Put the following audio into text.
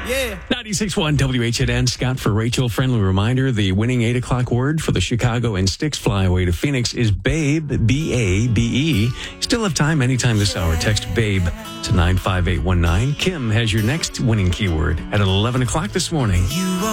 96.1 WHNN. Scott for Rachel. Friendly reminder, the winning 8 o'clock word for the Chicago and Styx flyaway to Phoenix is BABE, B-A-B-E. Still have time anytime this hour. Text BABE to 95819. Kim has your next winning keyword at 11 o'clock this morning.